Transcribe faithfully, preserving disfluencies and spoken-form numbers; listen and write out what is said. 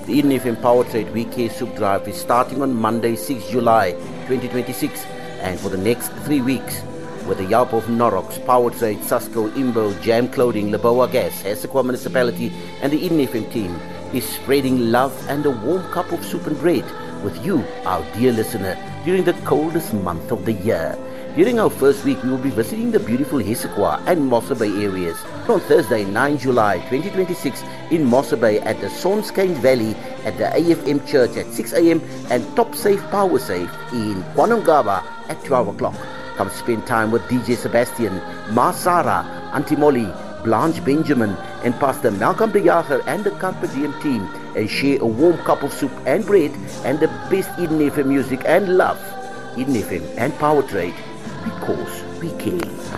The Eden F M Power Trade We Care Soup Drive is starting on Monday, sixth July twenty twenty-six, and for the next three weeks, with the help of Norox, Power Trade, Susco, Imbo, Jam Clothing, Laboa Gas, Hessequa Municipality, and the Eden F M team is spreading love and a warm cup of soup and bread with you, our dear listener, during the coldest month of the year. During our first week, we will be visiting the beautiful Hessequa and Mossa Bay areas. On Thursday, ninth July twenty twenty-six, in Mossa Bay at the Sonskyn Valley at the A F M Church at six a.m. and Top Safe Power Safe in Kwanongaba at twelve o'clock. Come spend time with D J Sebastian, Ma Sarah, Auntie Molly, Blanche Benjamin, and Pastor Malcolm de Jager and the Carpe Diem team, and share a warm cup of soup and bread and the best Eden F M music and love. Eden F M and Power Trade, because we care.